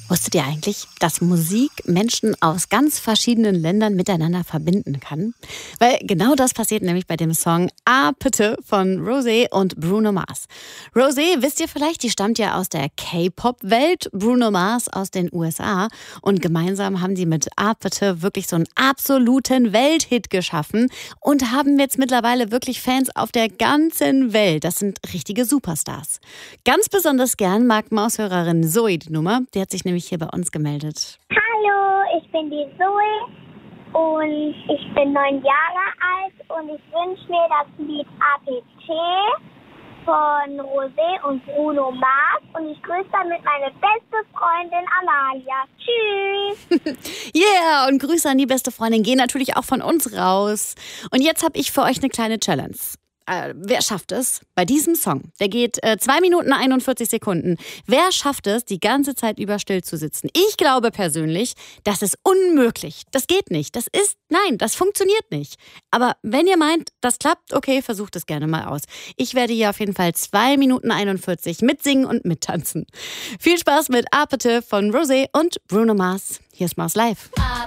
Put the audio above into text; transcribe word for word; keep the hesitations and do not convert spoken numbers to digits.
Wusstet ihr eigentlich, dass Musik Menschen aus ganz verschiedenen Ländern miteinander verbinden kann? Weil genau das passiert nämlich bei dem Song Ah Bitte von Rosé und Bruno Mars. Rosé, wisst ihr vielleicht, die stammt ja aus der K-Pop-Welt, Bruno Mars aus den U S A. Und gemeinsam haben sie mit Ah Bitte wirklich so einen absoluten Welthit geschaffen und haben jetzt mittlerweile wirklich Fans auf der ganzen Welt. Das sind richtige Superstars. Ganz besonders gern mag Maushörerin Zoe die Nummer. Die hat sich nämlich hier bei uns gemeldet. Hallo, ich bin die Zoe und ich bin neun Jahre alt und ich wünsche mir das Lied A P T von Rosé und Bruno Mars und ich grüße damit meine beste Freundin Amalia. Tschüss! Yeah, und Grüße an die beste Freundin gehen natürlich auch von uns raus. Und jetzt habe ich für euch eine kleine Challenge. Äh, wer schafft es bei diesem Song? Der geht äh, zwei Minuten einundvierzig Sekunden. Wer schafft es, die ganze Zeit über still zu sitzen? Ich glaube persönlich, das ist unmöglich. Das geht nicht. Das ist, nein, das funktioniert nicht. Aber wenn ihr meint, das klappt, okay, versucht es gerne mal aus. Ich werde hier auf jeden Fall zwei Minuten einundvierzig mitsingen und mittanzen. Viel Spaß mit A Bitte von Rosé und Bruno Mars. Hier ist Mars Live.